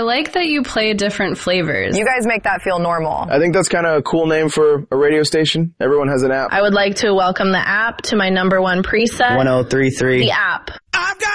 I like that you play different flavors. You guys make that feel normal. I think that's kind of a cool name for a radio station. Everyone has an app. I would like to welcome the app to my number one preset. 1033. The app.